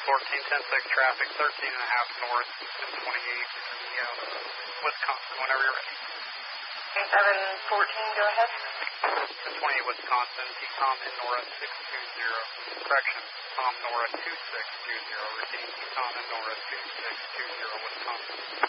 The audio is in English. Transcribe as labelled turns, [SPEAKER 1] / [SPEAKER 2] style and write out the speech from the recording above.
[SPEAKER 1] 1410-6 traffic, 13 and a half north, 28 Wisconsin, whenever you're ready.
[SPEAKER 2] 714, go ahead.
[SPEAKER 1] 28 Wisconsin, Tom in Nora 620, correction, Tom Nora 2620, repeating Tom in Nora 2620 Wisconsin.